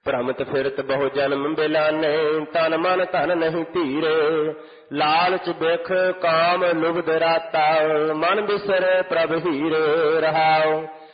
ਭ੍ਰਮਤ ਫਿਰਤ ਬਹੁ ਜਨਮ ਬਿਲਾਨੇ, ਤਨ ਮਨ ਧਨ ਨਹੀਂ ਧੀਰੇ। ਲਾਲਚ ਬਿਖ ਕਾਮ ਲੁਭਦ ਰਾਤਾ, ਮਨ ਬਿਸਰੇ ਪ੍ਰਭ ਹੀਰੇ ਰਹਾਉ।